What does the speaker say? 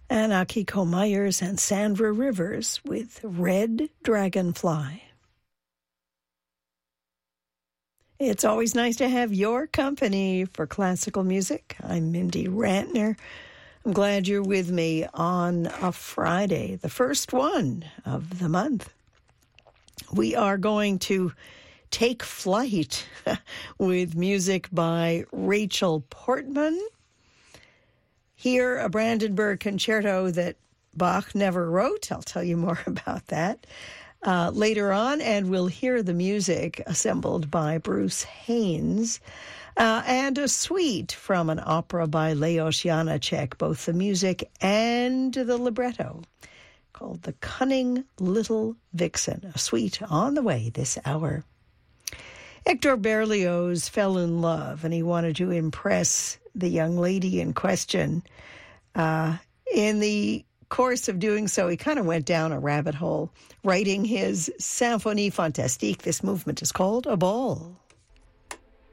and Akiko Myers and Sandra Rivers with Red Dragonfly. It's always nice to have your company for classical music. I'm Mindy Rantner. I'm glad you're with me on a Friday, the first one of the month. We are going to take flight with music by Rachel Portman. Hear a Brandenburg concerto that Bach never wrote. I'll tell you more about that later on, and we'll hear the music assembled by Bruce Haynes and a suite from an opera by Leos Janáček, both the music and the libretto, called The Cunning Little Vixen, a suite on the way this hour. Hector Berlioz fell in love, and he wanted to impress the young lady in question. In the course of doing so, he kind of went down a rabbit hole, writing his Symphonie Fantastique. This movement is called A Ball.